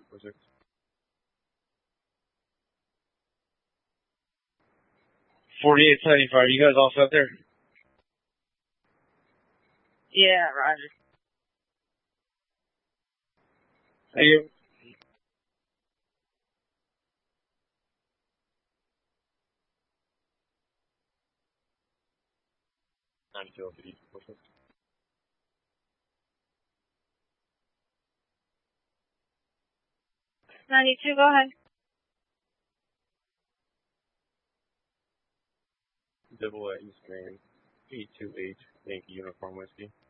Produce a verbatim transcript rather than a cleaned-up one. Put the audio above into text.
four six. Forty-eight seventy-five. You guys all set there? Yeah, Roger. Thank you. Ninety-two oh three. Ninety-two. Go ahead. Double A East Grand. Eight two eight. Yankee Uniform Whiskey.